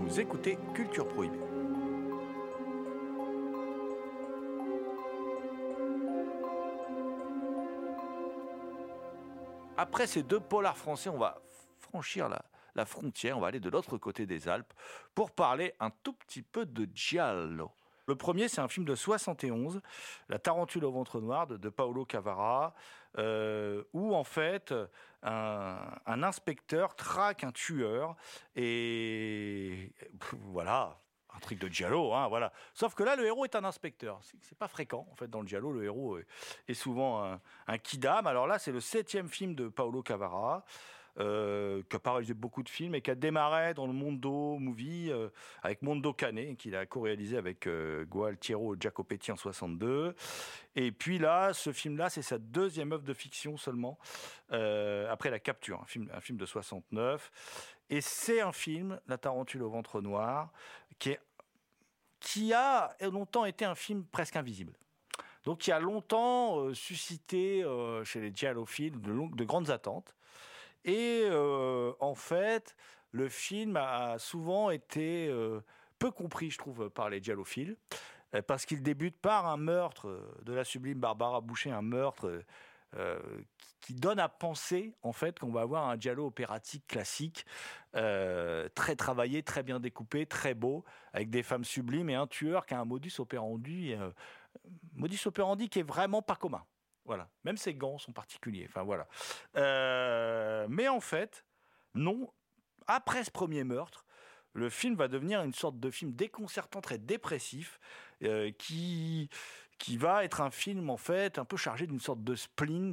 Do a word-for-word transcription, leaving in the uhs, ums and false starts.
Vous écoutez Culture Prohibée. Après ces deux polars français, on va franchir la, la frontière, on va aller de l'autre côté des Alpes pour parler un tout petit peu de giallo. Le premier, c'est un film de soixante et onze, La Tarentule au ventre noir de, de Paolo Cavara, euh, où en fait un, un inspecteur traque un tueur et voilà. Un truc de giallo, hein, voilà. Sauf que là, le héros est un inspecteur. C'est, c'est pas fréquent, en fait, dans le giallo. Le héros est, est souvent un, un kidam. Alors là, c'est le septième film de Paolo Cavara, euh, qui a pas réalisé beaucoup de films et qui a démarré dans le Mondo Movie euh, avec Mondo Cane, qu'il a co-réalisé avec euh, Gualtiero Jacopetti en soixante-deux. Et puis là, ce film-là, c'est sa deuxième œuvre de fiction seulement, euh, après La Capture, un film, un film de soixante-neuf. Et c'est un film, La Tarentule au ventre noir, qui, est, qui a longtemps été un film presque invisible. Donc qui a longtemps euh, suscité euh, chez les giallophiles de, long, de grandes attentes. Et euh, en fait, le film a souvent été euh, peu compris, je trouve, par les giallophiles, euh, parce qu'il débute par un meurtre de la sublime Barbara Boucher, un meurtre euh, qui donne à penser en fait qu'on va avoir un giallo opératique classique, euh, très travaillé, très bien découpé, très beau, avec des femmes sublimes et un tueur qui a un modus operandi, euh, modus operandi qui est vraiment pas commun. Voilà, même ses gants sont particuliers. Enfin voilà. Euh, mais en fait, non. Après ce premier meurtre, le film va devenir une sorte de film déconcertant, très dépressif, euh, qui qui va être un film en fait un peu chargé d'une sorte de spleen